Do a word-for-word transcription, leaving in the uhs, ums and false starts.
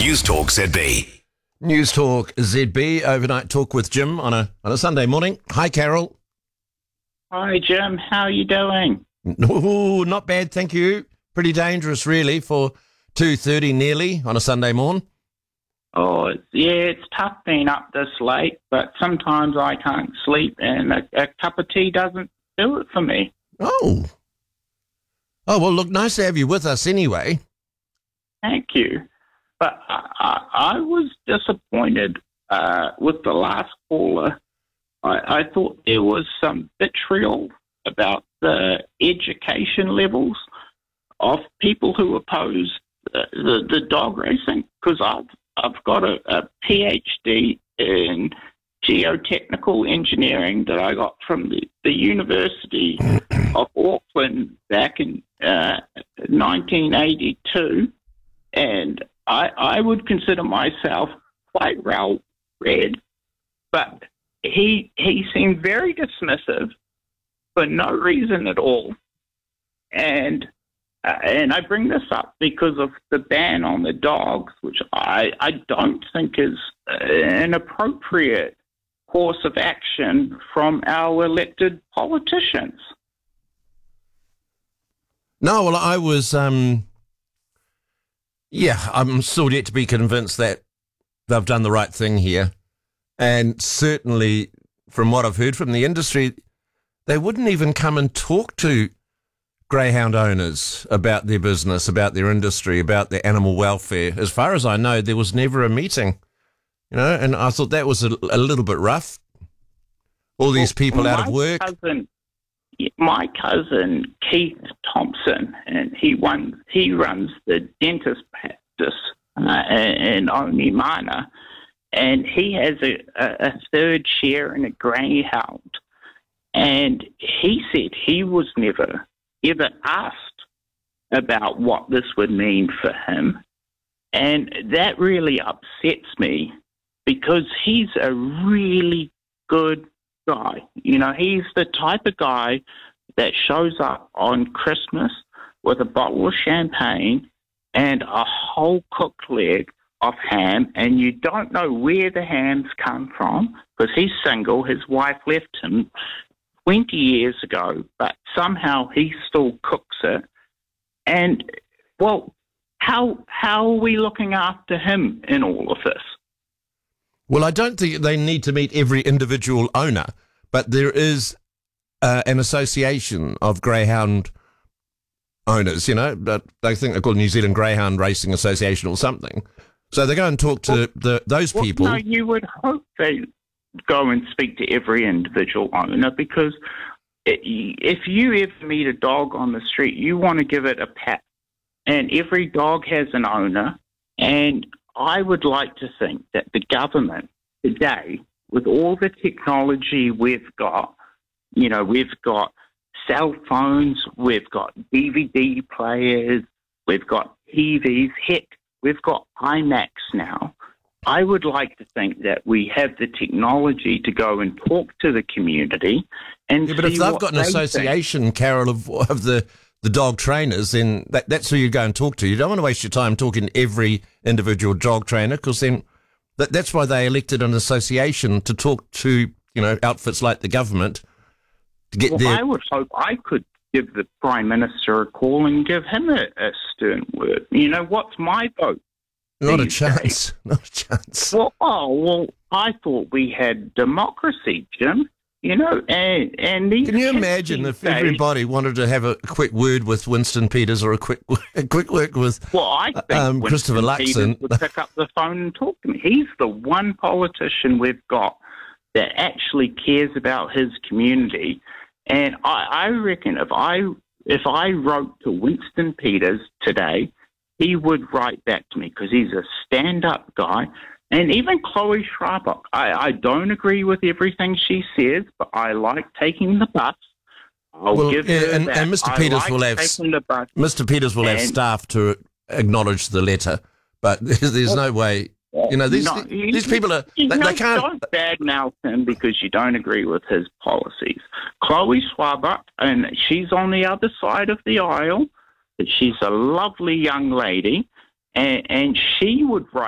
News Talk Z B. News Talk Z B, overnight talk with Jim on a on a Sunday morning. Hi, Carol. Hi, Jim. How are you doing? No, not bad, thank you. Pretty dangerous, really, for two thirty nearly on a Sunday morn. Oh, it's, yeah, it's tough being up this late, but sometimes I can't sleep, and a, a cup of tea doesn't do it for me. Oh. Oh, well, look, nice to have you with us anyway. Thank you. But I, I, I was disappointed uh, with the last caller. I, I thought there was some vitriol about the education levels of people who oppose the, the, the dog racing, because I've, I've got a, a PhD in geotechnical engineering that I got from the, the University of Auckland back in uh, nineteen eighty-two, and I, I would consider myself quite well read, but he he seemed very dismissive for no reason at all. And uh, and I bring this up because of the ban on the dogs, which I, I don't think is an appropriate course of action from our elected politicians. No, well, I was, um, yeah, I'm still yet to be convinced that they've done the right thing here. And certainly, from what I've heard from the industry, they wouldn't even come and talk to greyhound owners about their business, about their industry, about their animal welfare. As far as I know, there was never a meeting, you know, and I thought that was a, a little bit rough. All these Well, people out of my work. Cousin, my cousin, Keith Thompson, and he runs, he runs the dentist practice uh, in Onimana, and he has a, a, a third share in a greyhound. And he said he was never, ever asked about what this would mean for him. And that really upsets me because he's a really good guy. You know, he's the type of guy that shows up on Christmas with a bottle of champagne and a whole cooked leg of ham, and you don't know where the hams come from because he's single. His wife left him twenty years ago, but somehow he still cooks it. And, well, how how are we looking after him in all of this? Well, I don't think they need to meet every individual owner, but there is uh, an association of greyhound owners, you know, that they think they're called New Zealand Greyhound Racing Association or something. So they go and talk to well, the, those well, people. No, you would hope they go and speak to every individual owner, because it, if you ever meet a dog on the street, you want to give it a pat. And every dog has an owner, and I would like to think that the government today, with all the technology we've got, you know, we've got cell phones, we've got D V D players, we've got T Vs, heck, we've got IMAX now. I would like to think that we have the technology to go and talk to the community and yeah, but see if they've what got an they association, think. Carol, of, of the, the dog trainers, then that, that's who you go and talk to. You don't want to waste your time talking to every individual dog trainer, because then that, that's why they elected an association to talk to, you know, outfits like the government to get Well, their... I would hope I could give the Prime Minister a call and give him a, a stern word. You know, what's my vote? Not a these chance. days? Not a chance. Well, oh, well, I thought we had democracy, Jim. You know, and, and these Can you kids imagine these if days- everybody wanted to have a quick word with Winston Peters or a quick a quick word with Well, I think um, Christopher Winston Luxon? Peters would pick up the phone and talk to me. He's the one politician we've got that actually cares about his community. And I, I reckon if I if I wrote to Winston Peters today, he would write back to me because he's a stand-up guy. And even Chloe Schwabach, I, I don't agree with everything she says, but I like taking the bus. I'll Well, give yeah, her and, that. and Mister I Peters like will have taking the bus. Mister Peters will have and- staff to acknowledge the letter, but there's, there's no way. You know, these No, these people are they, you know, they can't. Don't badmouth him because you don't agree with his policies. Chloe Schwabach, and she's on the other side of the aisle, but she's a lovely young lady, and, and she would write